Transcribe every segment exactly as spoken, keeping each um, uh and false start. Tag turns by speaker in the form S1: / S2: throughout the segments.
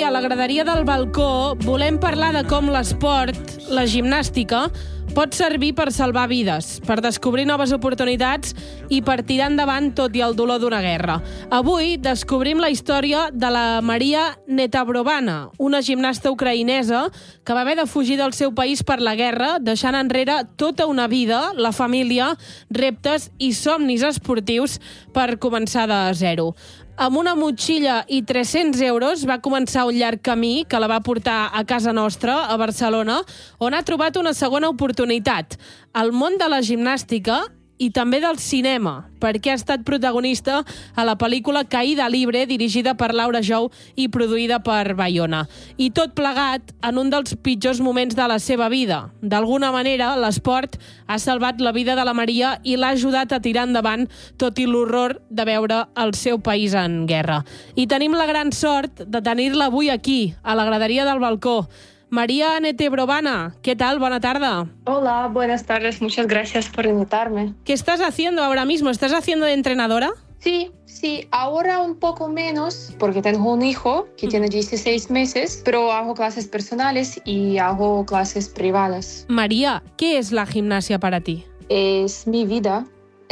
S1: a la graderia del balcó volem parlar de com l'esport, la gimnàstica, pot servir per salvar vides, per descobrir noves oportunitats i per tirar endavant tot i el dolor d'una guerra. Avui descobrim la història de la Maria Netabrovana, una gimnasta ucraïnesa que va haver de fugir del seu país per la guerra, deixant enrere tota una vida, la família, reptes i somnis esportius per començar de zero. Amb una motxilla i tres-cents euros va començar un llarg camí que la va portar a casa nostra, a Barcelona, on ha trobat una segona oportunitat, el món de la gimnàstica i també del cinema, perquè ha estat protagonista a la pel·lícula Caída Libre, dirigida per Laura Jou i produïda per Bayona. I tot plegat en un dels pitjors moments de la seva vida. D'alguna manera, l'esport ha salvat la vida de la Maria i l'ha ajudat a tirar endavant, tot i l'horror de veure el seu país en guerra. I tenim la gran sort de tenir-la avui aquí, a la graderia del balcó. María Netabrovana, ¿qué tal? Buena tarde.
S2: Hola, buenas tardes. Muchas gracias por invitarme.
S1: ¿Qué estás haciendo ahora mismo? ¿Estás haciendo de entrenadora?
S2: Sí, sí. Ahora un poco menos porque tengo un hijo que tiene dieciséis meses, pero hago clases personales y hago clases privadas.
S1: María, ¿qué es la gimnasia para ti?
S2: Es mi vida.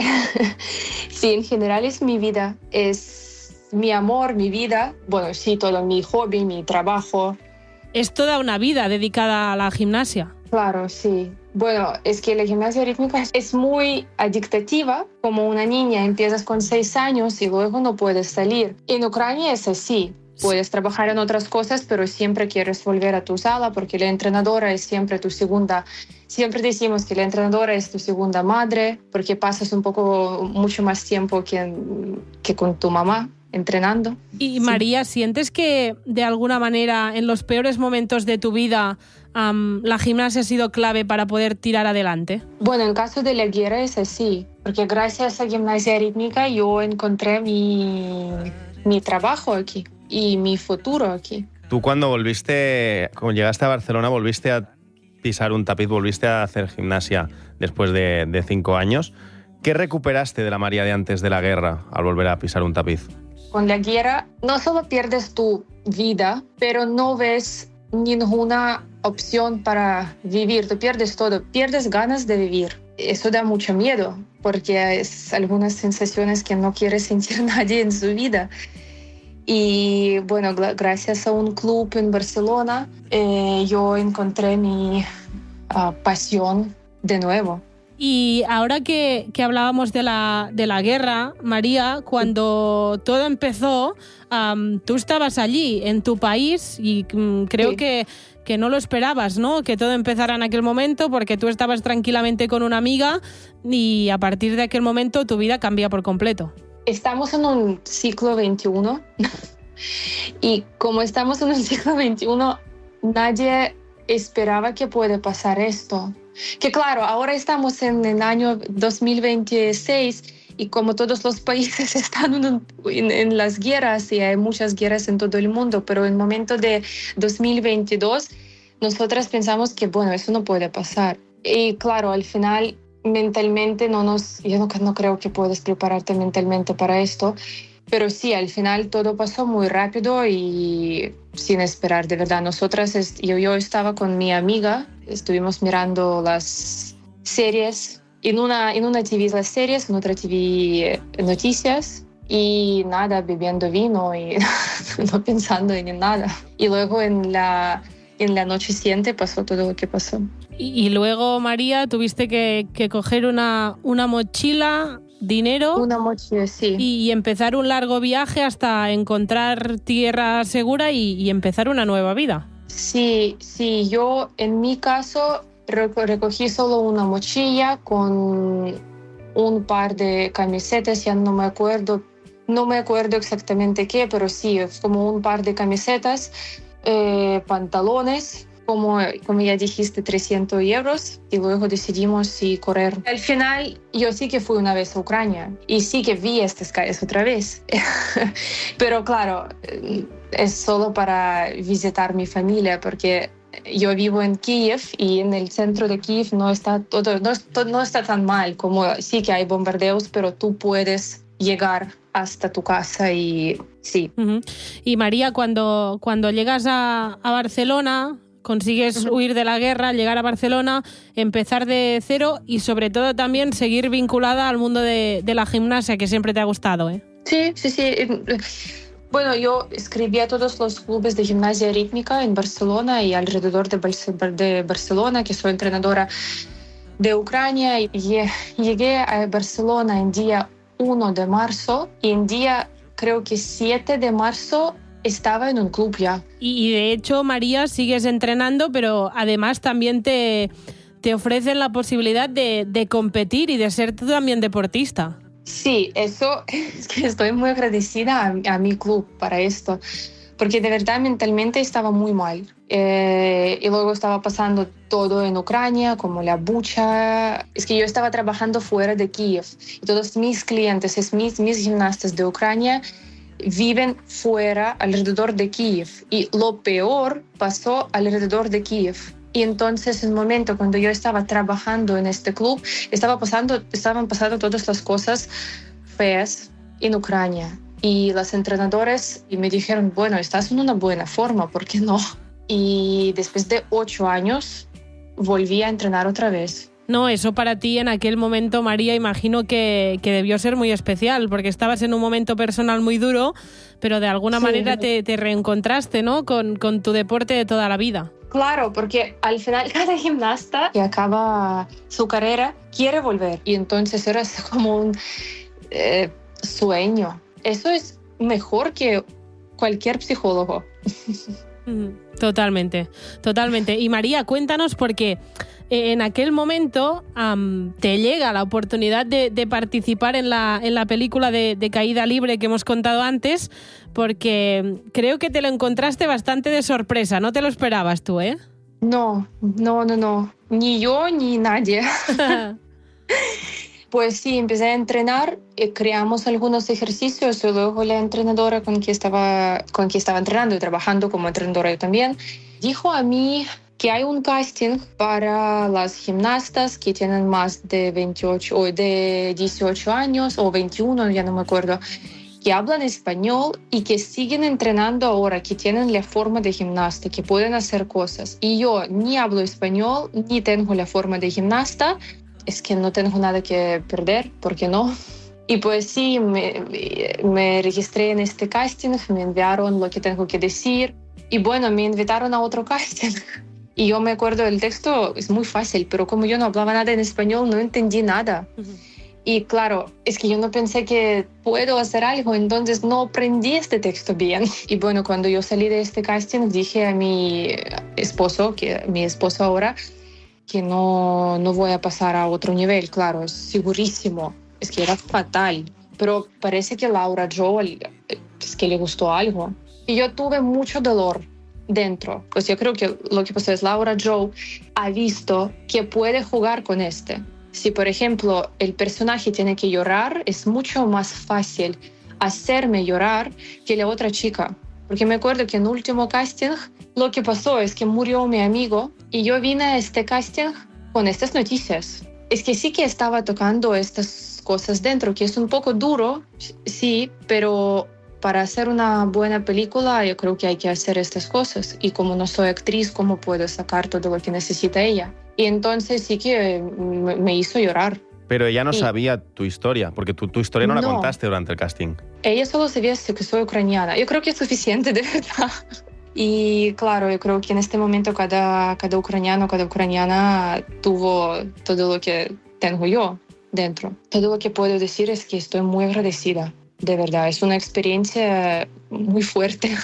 S2: Sí, en general es mi vida. Es mi amor, mi vida. Bueno, sí, todo mi hobby, mi trabajo.
S1: Es toda una vida dedicada a la gimnasia.
S2: Claro, sí. Bueno, es que la gimnasia rítmica es muy adictiva. Como una niña, empiezas con seis años y luego no puedes salir. En Ucrania es así. Puedes trabajar en otras cosas, pero siempre quieres volver a tu sala porque la entrenadora es siempre tu segunda... Siempre decimos que la entrenadora es tu segunda madre porque pasas un poco, mucho más tiempo que, que con tu mamá entrenando.
S1: Y María, sí. ¿Sientes que de alguna manera en los peores momentos de tu vida um, la gimnasia ha sido clave para poder tirar adelante?
S2: Bueno, en caso de la guerra es así, porque gracias a gimnasia rítmica yo encontré mi, mi trabajo aquí y mi futuro aquí.
S3: Tú cuando volviste, cuando llegaste a Barcelona, volviste a pisar un tapiz, volviste a hacer gimnasia después de, de cinco años. ¿Qué recuperaste de la María de antes de la guerra al volver a pisar un tapiz?
S2: Con la guerra no solo pierdes tu vida, pero no ves ninguna opción para vivir. Tú pierdes todo, pierdes ganas de vivir. Eso da mucho miedo, porque es algunas sensaciones que no quiere sentir nadie en su vida. Y bueno, gracias a un club en Barcelona, eh, yo encontré mi uh, pasión de nuevo.
S1: Y ahora que, que hablábamos de la, de la guerra, María, cuando todo empezó, um, tú estabas allí, en tu país, y um, creo sí. que, que no lo esperabas, ¿no? Que todo empezara en aquel momento, porque tú estabas tranquilamente con una amiga y a partir de aquel momento tu vida cambia por completo.
S2: Estamos en un siglo veintiuno y como estamos en un siglo veintiuno, nadie esperaba que puede pasar esto. Que claro, ahora estamos en el año dos mil veintiséis y como todos los países están en, en, en las guerras y hay muchas guerras en todo el mundo, pero en el momento de dos mil veintidós nosotras pensamos que bueno, eso no puede pasar. Y claro, al final mentalmente no nos, yo no, no creo que puedas prepararte mentalmente para esto, pero sí, al final todo pasó muy rápido y sin esperar, de verdad. Nosotras, yo, yo estaba con mi amiga, estuvimos mirando las series, en una, en una T V las series, en otra T V noticias, y nada, bebiendo vino y no pensando en nada. Y luego en la, en la noche siguiente pasó todo lo que pasó.
S1: Y, y luego, María, tuviste que, que coger una, una mochila, dinero,
S2: una mochila, sí.
S1: y, y empezar un largo viaje hasta encontrar tierra segura y, y empezar una nueva vida.
S2: Sí, sí, yo en mi caso recogí solo una mochila con un par de camisetas, ya no me acuerdo, no me acuerdo exactamente qué, pero sí, como un par de camisetas, eh, pantalones, como, como ya dijiste, trescientos euros, y luego decidimos sí correr. Al final, yo sí que fui una vez a Ucrania y sí que vi estas calles otra vez. Pero claro, es solo para visitar mi familia, porque yo vivo en Kiev y en el centro de Kiev no está todo, no, no está tan mal, como sí que hay bombardeos, pero tú puedes llegar hasta tu casa y sí.
S1: Uh-huh. Y María, cuando, cuando llegas a, a Barcelona, consigues uh-huh. huir de la guerra, llegar a Barcelona, empezar de cero y sobre todo también seguir vinculada al mundo de, de la gimnasia, que siempre te ha gustado, ¿eh?
S2: Sí, sí, sí. Bueno, yo escribí a todos los clubes de gimnasia rítmica en Barcelona y alrededor de, Bar- de Barcelona, que soy entrenadora de Ucrania. Y llegué a Barcelona en día uno de marzo y en día, creo que siete de marzo, estaba en un club ya.
S1: Y, y de hecho, María, sigues entrenando, pero además también te, te ofrecen la posibilidad de, de competir y de ser tú también deportista.
S2: Sí, eso es que estoy muy agradecida a, a mi club para esto, porque de verdad mentalmente estaba muy mal. Eh, y luego estaba pasando todo en Ucrania, como la bucha. Es que yo estaba trabajando fuera de Kiev y todos mis clientes, es mis, mis gimnastas de Ucrania, viven fuera, alrededor de Kiev. Y lo peor pasó alrededor de Kiev. Y entonces, en el momento cuando yo estaba trabajando en este club, estaba pasando, estaban pasando todas las cosas feas en Ucrania. Y los entrenadores me dijeron, bueno, estás en una buena forma, ¿por qué no? Y después de ocho años, volví a entrenar otra vez.
S1: No, eso para ti en aquel momento, María, imagino que, que debió ser muy especial, porque estabas en un momento personal muy duro, pero de alguna sí. manera te, te reencontraste, ¿no?, con, con tu deporte de toda la vida.
S2: Claro, porque al final cada gimnasta que acaba su carrera quiere volver. Y entonces era como un eh, sueño. Eso es mejor que cualquier psicólogo.
S1: Totalmente, totalmente. Y María, cuéntanos, porque en aquel momento um, te llega la oportunidad de, de participar en la, en la película de, de Caída Libre que hemos contado antes, porque creo que te lo encontraste bastante de sorpresa, no te lo esperabas tú, ¿eh?
S2: No, no, no, no, ni yo ni nadie. Pues sí, empecé a entrenar, y creamos algunos ejercicios y luego la entrenadora con quien estaba, con quien estaba entrenando y trabajando como entrenadora yo también, dijo a mí que hay un casting para las gimnastas que tienen más de veintiocho o de dieciocho años o veintiuno, ya no me acuerdo, que hablan español y que siguen entrenando ahora, que tienen la forma de gimnasta, que pueden hacer cosas. Y yo ni hablo español, ni tengo la forma de gimnasta, es que no tengo nada que perder, ¿por qué no? Y pues sí, me, me registré en este casting, me enviaron lo que tengo que decir y bueno, me invitaron a otro casting. Y yo me acuerdo, el texto es muy fácil, pero como yo no hablaba nada en español, no entendí nada. Uh-huh. Y claro, es que yo no pensé que puedo hacer algo, entonces no aprendí este texto bien. Y bueno, cuando yo salí de este casting, dije a mi esposo, que mi esposo ahora, que no, no voy a pasar a otro nivel, claro, es segurísimo. Es que era fatal. Pero parece que Laura Joel, es que le gustó algo. Y yo tuve mucho dolor dentro. Pues yo creo que lo que pasó es Laura Joel ha visto que puede jugar con este. Si, por ejemplo, el personaje tiene que llorar, es mucho más fácil hacerme llorar que la otra chica. Porque me acuerdo que en el último casting lo que pasó es que murió mi amigo y yo vine a este casting con estas noticias. Es que sí que estaba tocando estas cosas dentro, que es un poco duro, sí, pero para hacer una buena película yo creo que hay que hacer estas cosas. Y como no soy actriz, ¿cómo puedo sacar todo lo que necesita ella? Y entonces sí que me hizo llorar.
S3: Pero ella no
S2: y...
S3: sabía tu historia, porque tu, tu historia no, no la contaste durante el casting.
S2: Ella solo sabía que soy ucraniana. Yo creo que es suficiente, de verdad. Y claro, yo creo que en este momento cada, cada ucraniano, cada ucraniana tuvo todo lo que tengo yo dentro. Todo lo que puedo decir es que estoy muy agradecida, de verdad. Es una experiencia muy fuerte.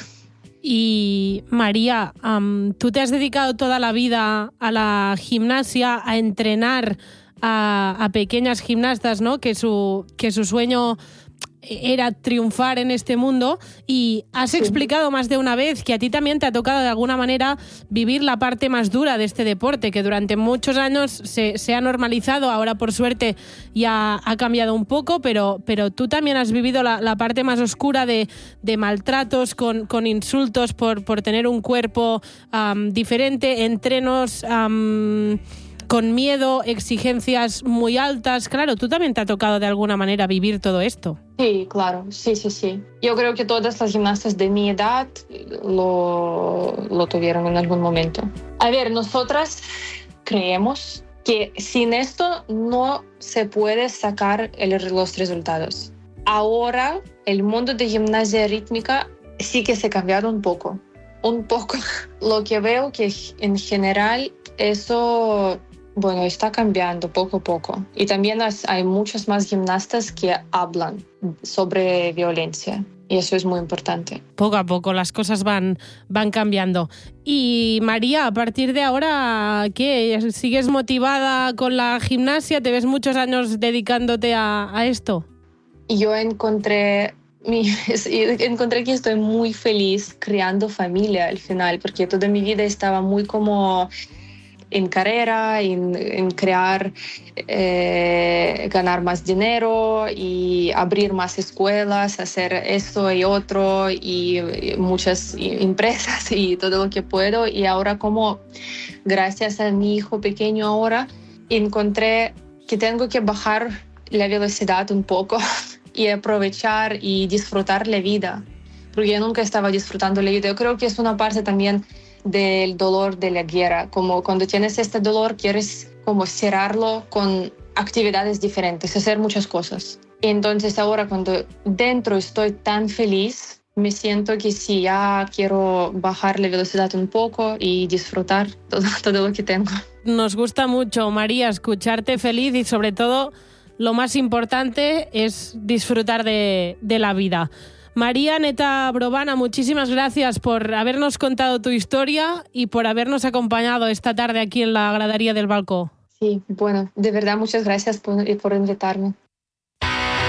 S1: Y María, um, tú te has dedicado toda la vida a la gimnasia, a entrenar a, a pequeñas gimnastas, ¿no? Que su, que su sueño era triunfar en este mundo, y has sí. explicado más de una vez que a ti también te ha tocado de alguna manera vivir la parte más dura de este deporte, que durante muchos años se, se ha normalizado, ahora por suerte ya ha cambiado un poco, pero, pero tú también has vivido la, la parte más oscura de, de maltratos, con, con insultos por, por tener un cuerpo um, diferente, entrenos um, con miedo, exigencias muy altas. Claro, tú también te ha tocado de alguna manera vivir todo esto.
S2: Sí, claro, sí, sí, sí. Yo creo que todas las gimnastas de mi edad lo, lo tuvieron en algún momento. A ver, nosotras creemos que sin esto no se puede sacar el, los resultados. Ahora el mundo de gimnasia rítmica sí que se ha cambiado un poco, un poco. Lo que veo que en general eso, bueno, está cambiando poco a poco. Y también hay muchas más gimnastas que hablan sobre violencia. Y eso es muy importante.
S1: Poco a poco las cosas van, van cambiando. Y María, a partir de ahora, ¿qué? ¿Sigues motivada con la gimnasia? ¿Te ves muchos años dedicándote a, a esto?
S2: Yo encontré, mi, encontré que estoy muy feliz creando familia al final, porque toda mi vida estaba muy como en carrera, en, en crear, eh, ganar más dinero y abrir más escuelas, hacer esto y otro y, y muchas empresas y todo lo que puedo. Y ahora como gracias a mi hijo pequeño ahora encontré que tengo que bajar la velocidad un poco y aprovechar y disfrutar la vida, porque yo nunca estaba disfrutando la vida. Yo creo que es una parte también del dolor de la guerra, como cuando tienes este dolor quieres como cerrarlo con actividades diferentes, hacer muchas cosas. Entonces ahora cuando dentro estoy tan feliz, me siento que sí, ya quiero bajar la velocidad un poco y disfrutar todo, todo lo que tengo.
S1: Nos gusta mucho, María, escucharte feliz y sobre todo lo más importante es disfrutar de, de la vida. María Neta Brovana, muchísimas gracias por habernos contado tu historia y por habernos acompañado esta tarde aquí en la gradería del Balcó.
S2: Sí, bueno, de verdad muchas gracias por, por invitarme.